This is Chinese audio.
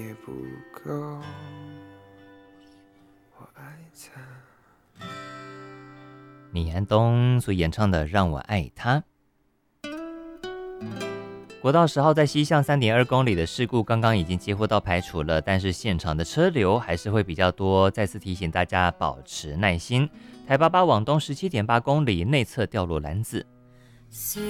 也不够，我爱他。 李安东所演唱的《让我爱他》。国道10号在西向3.2公里的事故刚刚已经接获到排除了，但是现场的车流还是会比较多，再次提醒大家保持耐心。台88往东17.8公里内侧掉落篮子。 谁